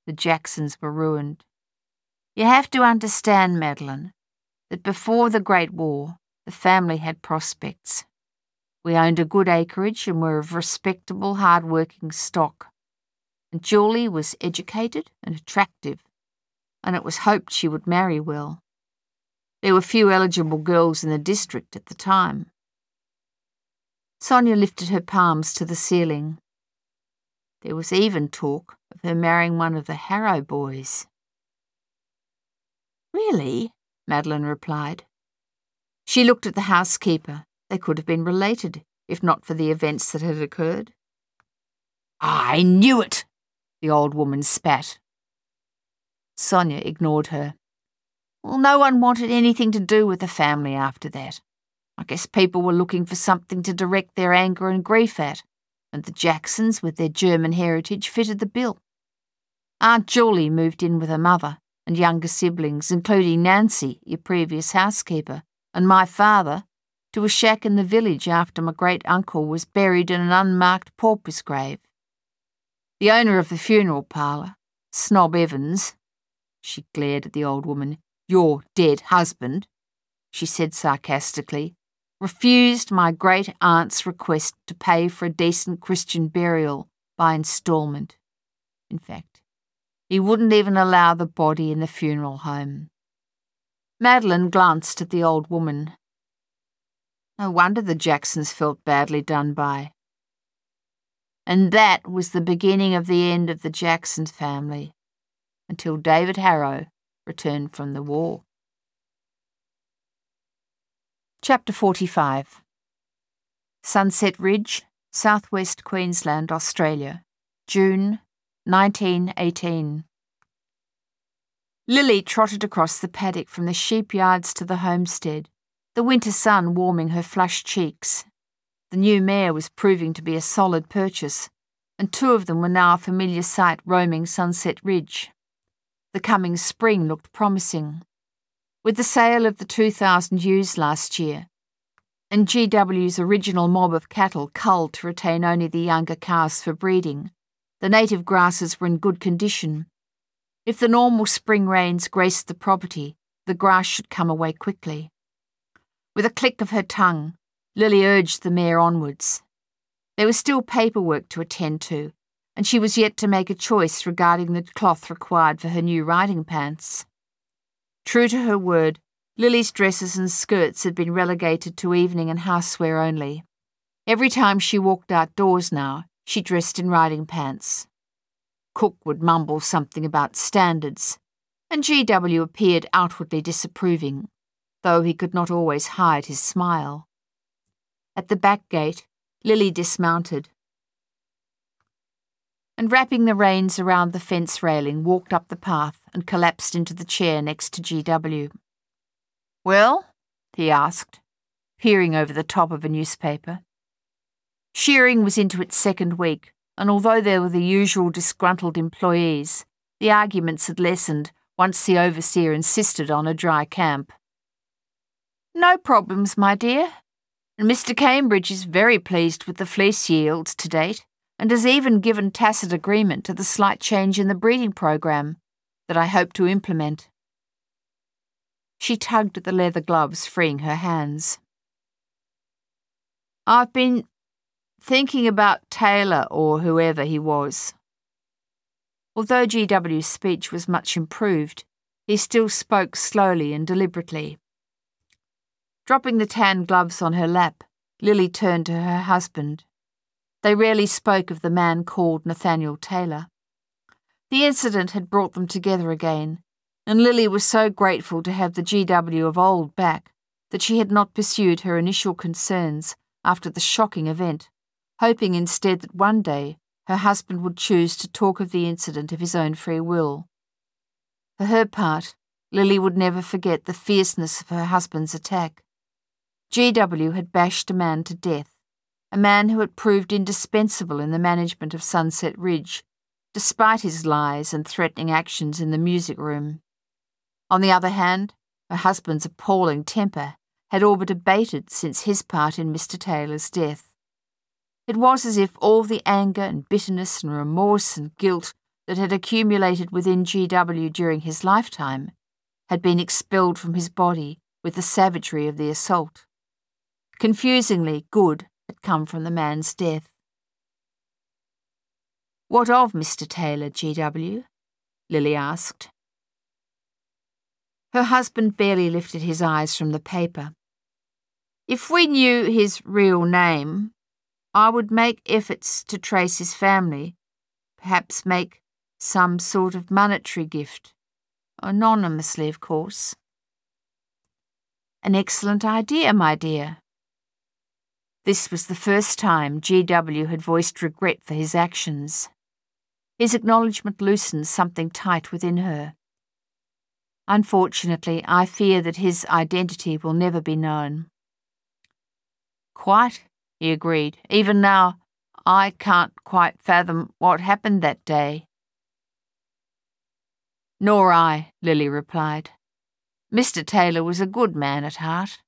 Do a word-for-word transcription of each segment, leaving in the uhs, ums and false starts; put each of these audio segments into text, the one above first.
The Jacksons were ruined. You have to understand, Madeline, that before the Great War, the family had prospects. We owned a good acreage and were of respectable, hard-working stock. And Julie was educated and attractive, and it was hoped she would marry well. There were few eligible girls in the district at the time. Sonia lifted her palms to the ceiling. There was even talk of her marrying one of the Harrow boys. Really? Madeline replied. She looked at the housekeeper. They could have been related, if not for the events that had occurred. I knew it, the old woman spat. Sonia ignored her. Well, no one wanted anything to do with the family after that. I guess people were looking for something to direct their anger and grief at, and the Jacksons, with their German heritage, fitted the bill. Aunt Julie moved in with her mother and younger siblings, including Nancy, your previous housekeeper, and my father, to a shack in the village after my great-uncle was buried in an unmarked pauper's grave. The owner of the funeral parlour, Snob Evans, she glared at the old woman, your dead husband, she said sarcastically, refused my great-aunt's request to pay for a decent Christian burial by instalment. In fact, he wouldn't even allow the body in the funeral home. Madeline glanced at the old woman. No wonder the Jacksons felt badly done by. And that was the beginning of the end of the Jackson family, until David Harrow returned from the war. Chapter forty-five. Sunset Ridge, Southwest Queensland, Australia, June nineteen eighteen. Lily trotted across the paddock from the sheepyards to the homestead, the winter sun warming her flushed cheeks. The new mare was proving to be a solid purchase, and two of them were now a familiar sight roaming Sunset Ridge. The coming spring looked promising. With the sale of the two thousand ewes last year, and G W's original mob of cattle culled to retain only the younger calves for breeding, the native grasses were in good condition. If the normal spring rains graced the property, the grass should come away quickly. With a click of her tongue, Lily urged the mare onwards. There was still paperwork to attend to, and she was yet to make a choice regarding the cloth required for her new riding pants. True to her word, Lily's dresses and skirts had been relegated to evening and housewear only. Every time she walked outdoors now, she dressed in riding pants. Cook would mumble something about standards, and G W appeared outwardly disapproving, though he could not always hide his smile. At the back gate, Lily dismounted, and wrapping the reins around the fence railing, walked up the path and collapsed into the chair next to G W. Well? He asked, peering over the top of a newspaper. Shearing was into its second week, and although there were the usual disgruntled employees, the arguments had lessened once the overseer insisted on a dry camp. No problems, my dear, and Mister Cambridge is very pleased with the fleece yields to date, and has even given tacit agreement to the slight change in the breeding program that I hope to implement. She tugged at the leather gloves, freeing her hands. I've been thinking about Taylor or whoever he was. Although G W's speech was much improved, he still spoke slowly and deliberately. Dropping the tan gloves on her lap, Lily turned to her husband. They rarely spoke of the man called Nathaniel Taylor. The incident had brought them together again, and Lily was so grateful to have the G W of old back that she had not pursued her initial concerns after the shocking event, hoping instead that one day her husband would choose to talk of the incident of his own free will. For her part, Lily would never forget the fierceness of her husband's attack. G W had bashed a man to death, a man who had proved indispensable in the management of Sunset Ridge, despite his lies and threatening actions in the music room. On the other hand, her husband's appalling temper had all but abated since his part in Mister Taylor's death. It was as if all the anger and bitterness and remorse and guilt that had accumulated within G W during his lifetime had been expelled from his body with the savagery of the assault. Confusingly, good had come from the man's death. "What of Mister Taylor, G W?" Lily asked. Her husband barely lifted his eyes from the paper. "If we knew his real name, I would make efforts to trace his family, perhaps make some sort of monetary gift, anonymously, of course." "An excellent idea, my dear." This was the first time G W had voiced regret for his actions. His acknowledgement loosened something tight within her. "Unfortunately, I fear that his identity will never be known." "Quite," he agreed. "Even now, I can't quite fathom what happened that day." "Nor I," Lily replied. "Mister Taylor was a good man at heart."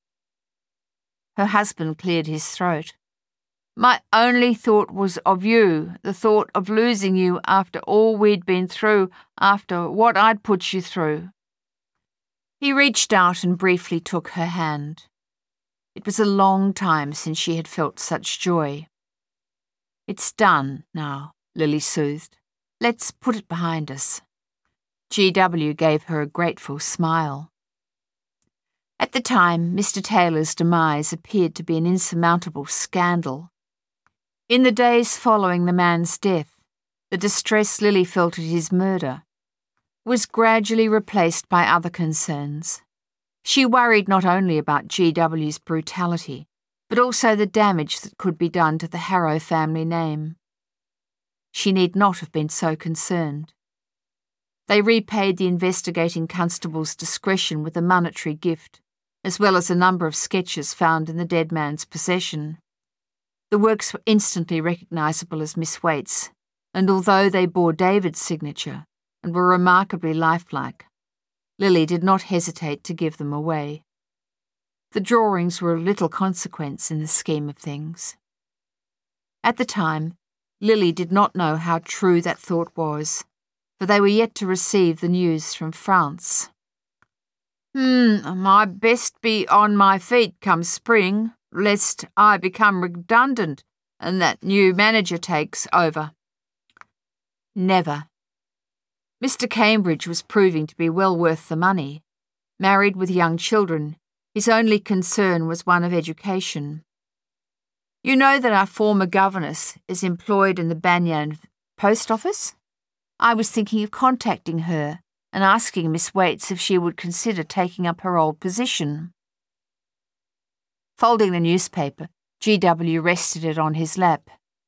Her husband cleared his throat. "My only thought was of you, the thought of losing you after all we'd been through, after what I'd put you through." He reached out and briefly took her hand. It was a long time since she had felt such joy. "It's done now," Lily soothed. "Let's put it behind us." G W gave her a grateful smile. At the time, Mister Taylor's demise appeared to be an insurmountable scandal. In the days following the man's death, the distress Lily felt at his murder was gradually replaced by other concerns. She worried not only about G W's brutality, but also the damage that could be done to the Harrow family name. She need not have been so concerned. They repaid the investigating constable's discretion with a monetary gift, as well as a number of sketches found in the dead man's possession. The works were instantly recognisable as Miss Waite's, and although they bore David's signature and were remarkably lifelike, Lily did not hesitate to give them away. The drawings were of little consequence in the scheme of things. At the time, Lily did not know how true that thought was, for they were yet to receive the news from France. Hmm, I best be on my feet come spring, lest I become redundant and that new manager takes over." Never. Mister Cambridge was proving to be well worth the money. Married with young children, his only concern was one of education. "You know that our former governess is employed in the Banyan post office? I was thinking of contacting her and asking Miss Waits if she would consider taking up her old position." Folding the newspaper, G W rested it on his lap.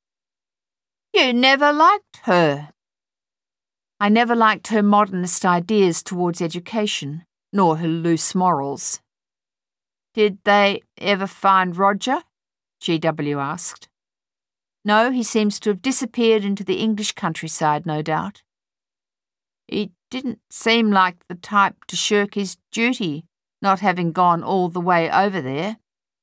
"You never liked her." "I never liked her modernist ideas towards education, nor her loose morals." "Did they ever find Roger?" G W asked. "No, he seems to have disappeared into the English countryside, no doubt." "He didn't seem like the type to shirk his duty, not having gone all the way over there."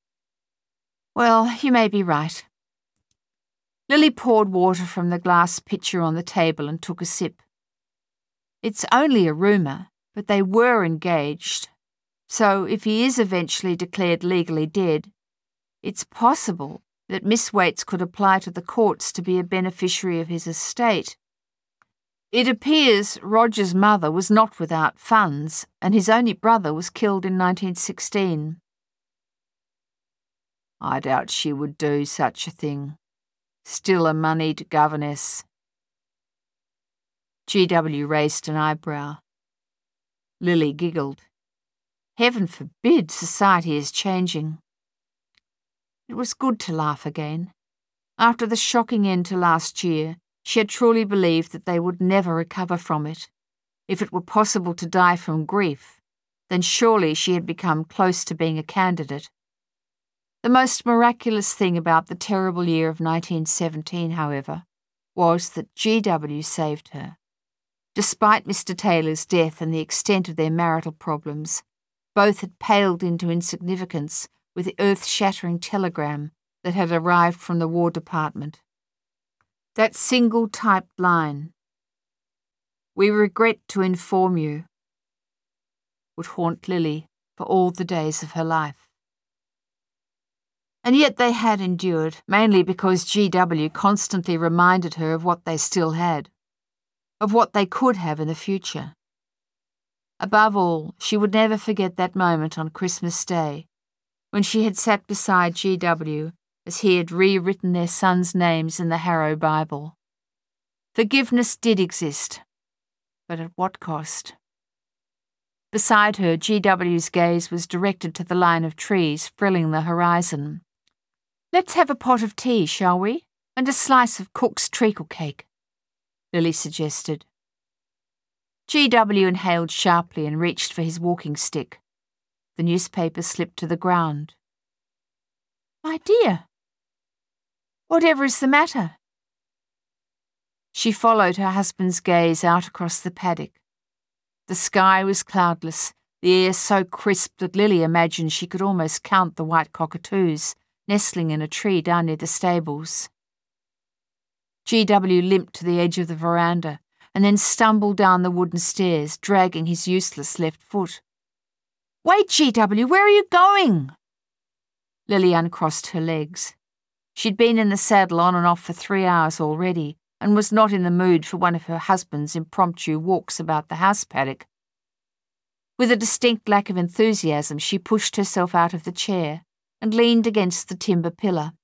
"Well, you may be right." Lily poured water from the glass pitcher on the table and took a sip. "It's only a rumour, but they were engaged. So if he is eventually declared legally dead, it's possible that Miss Waits could apply to the courts to be a beneficiary of his estate. It appears Roger's mother was not without funds, and his only brother was killed in nineteen sixteen. "I doubt she would do such a thing. Still a moneyed governess." G W raised an eyebrow. Lily giggled. Heaven forbid society is changing. It was good to laugh again. After the shocking end to last year, she had truly believed that they would never recover from it. If it were possible to die from grief, then surely she had become close to being a candidate. The most miraculous thing about the terrible year of nineteen seventeen, however, was that G W saved her. Despite Mister Taylor's death and the extent of their marital problems, both had paled into insignificance with the earth-shattering telegram that had arrived from the War Department. That single typed line, We regret to inform you, would haunt Lily for all the days of her life. And yet they had endured, mainly because G W constantly reminded her of what they still had, of what they could have in the future. Above all, she would never forget that moment on Christmas Day, when she had sat beside G W as he had rewritten their sons' names in the Harrow Bible. Forgiveness did exist, but at what cost? Beside her, G W's gaze was directed to the line of trees frilling the horizon. "Let's have a pot of tea, shall we? And a slice of Cook's treacle cake," Lily suggested. G W inhaled sharply and reached for his walking stick. The newspaper slipped to the ground. "My dear, whatever is the matter?" She followed her husband's gaze out across the paddock. The sky was cloudless, the air so crisp that Lily imagined she could almost count the white cockatoos nestling in a tree down near the stables. G W limped to the edge of the veranda and then stumbled down the wooden stairs, dragging his useless left foot. "Wait, G W, where are you going?" Lily uncrossed her legs. She'd been in the saddle on and off for three hours already, and was not in the mood for one of her husband's impromptu walks about the house paddock. With a distinct lack of enthusiasm, she pushed herself out of the chair and leaned against the timber pillar.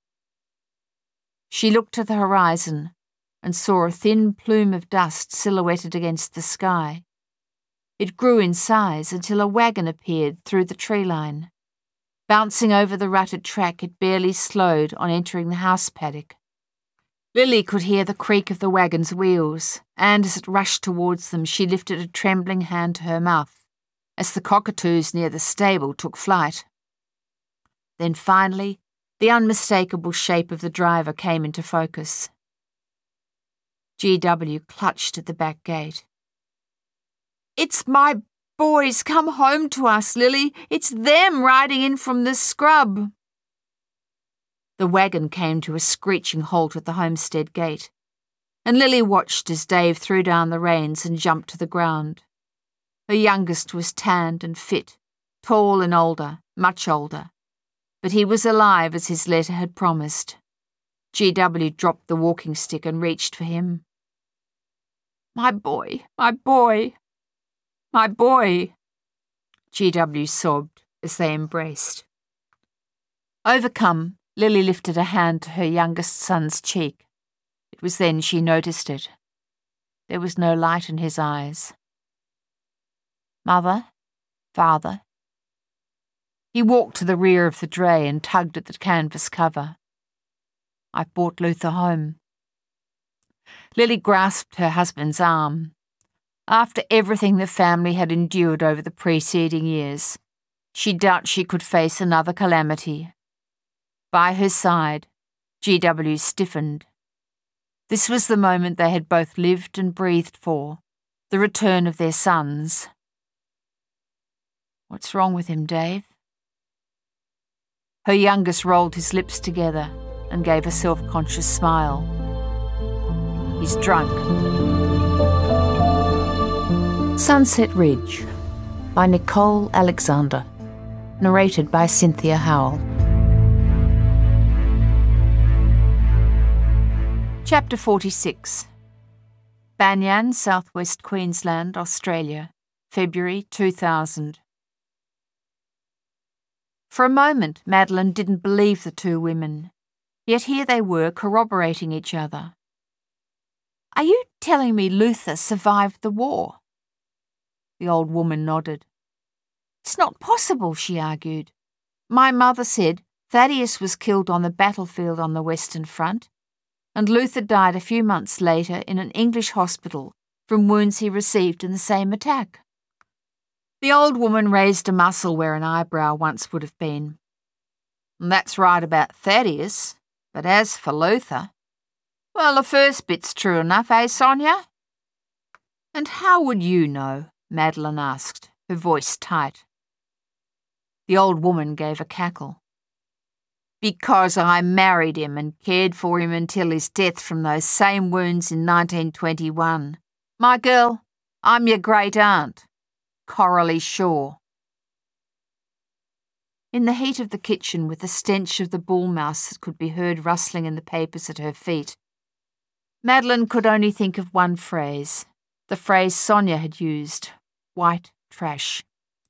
She looked to the horizon and saw a thin plume of dust silhouetted against the sky. It grew in size until a wagon appeared through the tree line. Bouncing over the rutted track, it barely slowed on entering the house paddock. Lily could hear the creak of the wagon's wheels, and as it rushed towards them, she lifted a trembling hand to her mouth, as the cockatoos near the stable took flight. Then finally, the unmistakable shape of the driver came into focus. G W clutched at the back gate. "It's my boys come home to us, Lily. It's them riding in from the scrub." The wagon came to a screeching halt at the homestead gate, and Lily watched as Dave threw down the reins and jumped to the ground. Her youngest was tanned and fit, tall and older, much older, but he was alive as his letter had promised. G W dropped the walking stick and reached for him. "My boy, my boy, my boy," G W sobbed as they embraced. Overcome, Lily lifted a hand to her youngest son's cheek. It was then she noticed it. There was no light in his eyes. "Mother? Father?" He walked to the rear of the dray and tugged at the canvas cover. "I've brought Luther home." Lily grasped her husband's arm. After everything the family had endured over the preceding years, she doubted she could face another calamity. By her side, G W stiffened. This was the moment they had both lived and breathed for, the return of their sons. "What's wrong with him, Dave?" Her youngest rolled his lips together and gave a self-conscious smile. "He's drunk." Sunset Ridge by Nicole Alexander. Narrated by Cynthia Howell. Chapter forty-six. Banyan, Southwest Queensland, Australia, February two thousand. For a moment, Madeline didn't believe the two women, yet here they were corroborating each other. "Are you telling me Luther survived the war?" The old woman nodded. "It's not possible," she argued. "My mother said Thaddeus was killed on the battlefield on the Western Front, and Luther died a few months later in an English hospital from wounds he received in the same attack." The old woman raised a muscle where an eyebrow once would have been. "That's right about Thaddeus, but as for Luther, well, the first bit's true enough, eh, Sonia?" "And how would you know?" Madeline asked, her voice tight. The old woman gave a cackle. "Because I married him and cared for him until his death from those same wounds in nineteen twenty-one. My girl, I'm your great-aunt, Coralie Shaw. In the heat of the kitchen, with the stench of the bull mouse that could be heard rustling in the papers at her feet, Madeline could only think of one phrase, the phrase Sonia had used, white trash.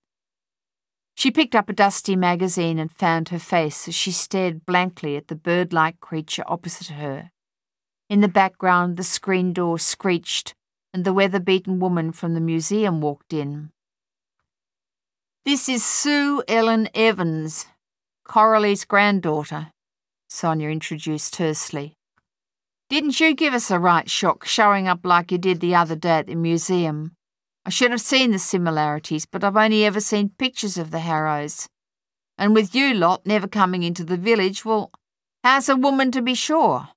She picked up a dusty magazine and found her face as she stared blankly at the bird-like creature opposite her. In the background, the screen door screeched and the weather-beaten woman from the museum walked in. "This is Sue Ellen Evans, Coralie's granddaughter," Sonia introduced tersely. "Didn't you give us a right shock showing up like you did the other day at the museum? I should have seen the similarities, but I've only ever seen pictures of the Harrows. And with you lot never coming into the village, well, how's a woman to be sure?"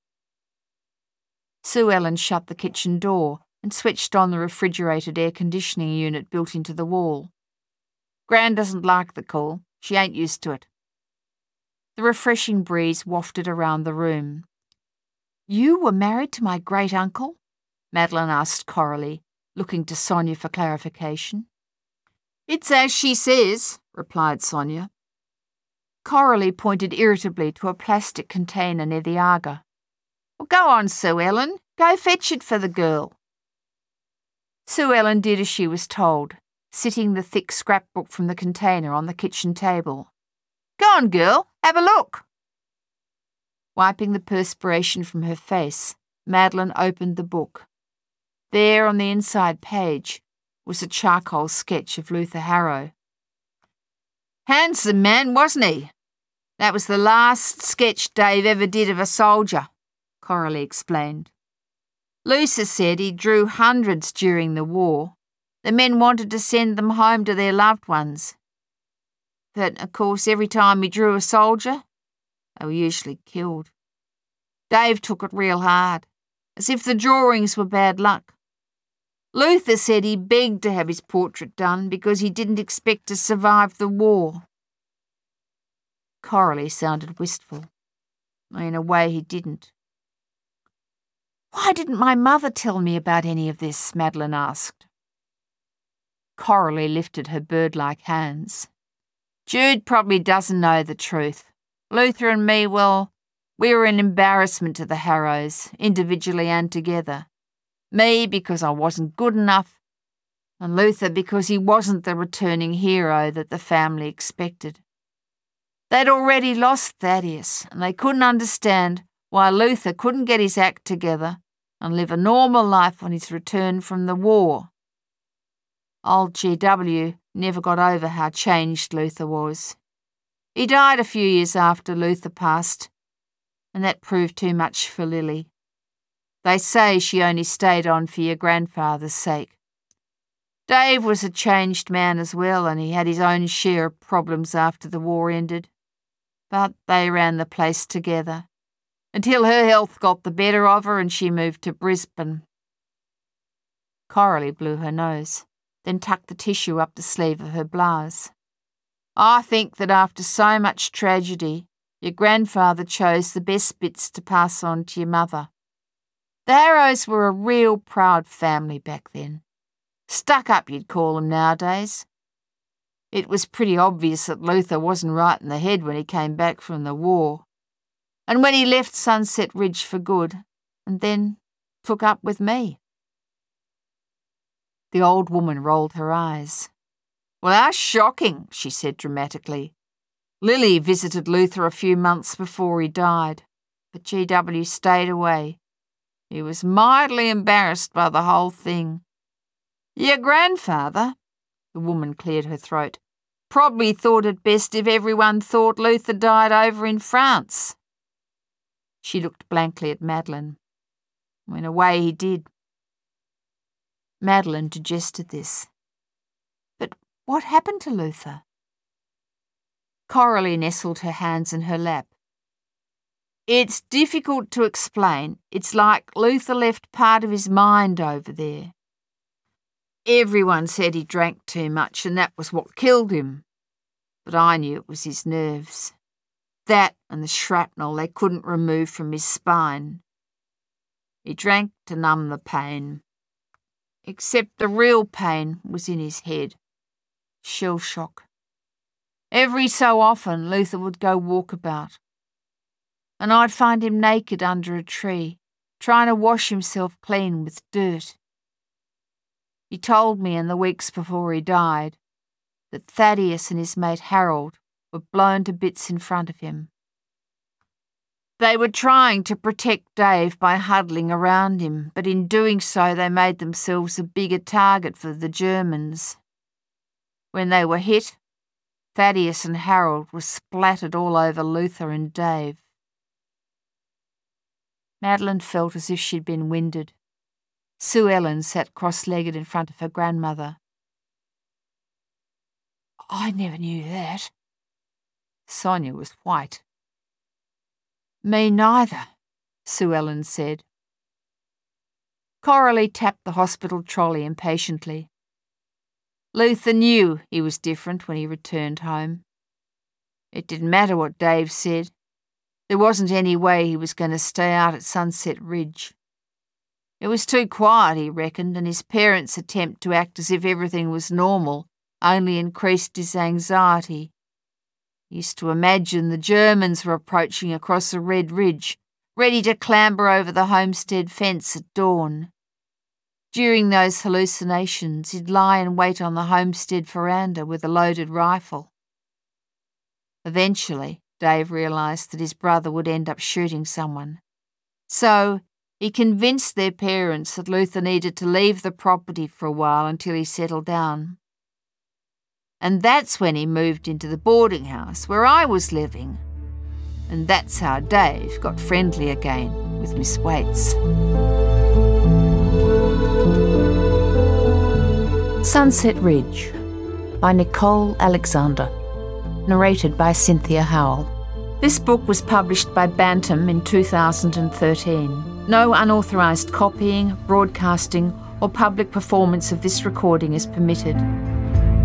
Sue Ellen shut the kitchen door and switched on the refrigerated air conditioning unit built into the wall. "Gran doesn't like the cool. She ain't used to it." The refreshing breeze wafted around the room. "You were married to my great-uncle?" Madeline asked Coralie, looking to Sonia for clarification. "It's as she says," replied Sonia. Coralie pointed irritably to a plastic container near the Aga. "Well, go on, Sue Ellen. Go fetch it for the girl." Sue Ellen did as she was told, sitting the thick scrapbook from the container on the kitchen table. "Go on, girl. Have a look." Wiping the perspiration from her face, Madeline opened the book. There, on the inside page, was a charcoal sketch of Luther Harrow. "Handsome man, wasn't he? That was the last sketch Dave ever did of a soldier," Coralie explained. "Luther said he drew hundreds during the war. The men wanted to send them home to their loved ones. But, of course, every time he drew a soldier, they were usually killed. Dave took it real hard, as if the drawings were bad luck. Luther said he begged to have his portrait done because he didn't expect to survive the war." Coralie sounded wistful. In a way, he didn't. "Why didn't my mother tell me about any of this?" Madeline asked. Coralie lifted her bird-like hands. "Jude probably doesn't know the truth. Luther and me, well, we were an embarrassment to the Harrows, individually and together. Me because I wasn't good enough, and Luther because he wasn't the returning hero that the family expected. They'd already lost Thaddeus, and they couldn't understand why Luther couldn't get his act together and live a normal life on his return from the war. Old G W never got over how changed Luther was. He died a few years after Luther passed, and that proved too much for Lily. They say she only stayed on for your grandfather's sake. Dave was a changed man as well, and he had his own share of problems after the war ended. But they ran the place together, until her health got the better of her and she moved to Brisbane." Coralie blew her nose, then tucked the tissue up the sleeve of her blouse. "I think that after so much tragedy, your grandfather chose the best bits to pass on to your mother. The Harrows were a real proud family back then. Stuck up, you'd call them nowadays. It was pretty obvious that Luther wasn't right in the head when he came back from the war, and when he left Sunset Ridge for good, and then took up with me." The old woman rolled her eyes. "Well, how shocking," she said dramatically. "Lily visited Luther a few months before he died, but G W stayed away. He was mightily embarrassed by the whole thing. Your grandfather," the woman cleared her throat, "probably thought it best if everyone thought Luther died over in France." She looked blankly at Madeline. "In a way, he did." Madeline digested this. "But what happened to Luther?" Coralie nestled her hands in her lap. "It's difficult to explain. It's like Luther left part of his mind over there. Everyone said he drank too much and that was what killed him. But I knew it was his nerves. That and the shrapnel they couldn't remove from his spine. He drank to numb the pain." except the real pain was in his head. Shell shock. Every so often Luther would go walkabout, and I'd find him naked under a tree, trying to wash himself clean with dirt. He told me in the weeks before he died that Thaddeus and his mate Harold were blown to bits in front of him. They were trying to protect Dave by huddling around him, but in doing so they made themselves a bigger target for the Germans. When they were hit, Thaddeus and Harold were splattered all over Luther and Dave. Madeline felt as if she'd been winded. Sue Ellen sat cross-legged in front of her grandmother. I never knew that. Sonia was white. Me neither, Sue Ellen said. Coralie tapped the hospital trolley impatiently. Luther knew he was different when he returned home. It didn't matter what Dave said. There wasn't any way he was going to stay out at Sunset Ridge. It was too quiet, he reckoned, and his parents' attempt to act as if everything was normal only increased his anxiety. He used to imagine the Germans were approaching across the Red Ridge, ready to clamber over the homestead fence at dawn. During those hallucinations, he'd lie and wait on the homestead veranda with a loaded rifle. Eventually, Dave realised that his brother would end up shooting someone. So, he convinced their parents that Luther needed to leave the property for a while until he settled down. And that's when he moved into the boarding house where I was living. And that's how Dave got friendly again with Miss Waits. Sunset Ridge by Nicole Alexander. Narrated by Cynthia Howell. This book was published by Bantam in two thousand thirteen. No unauthorised copying, broadcasting, or public performance of this recording is permitted.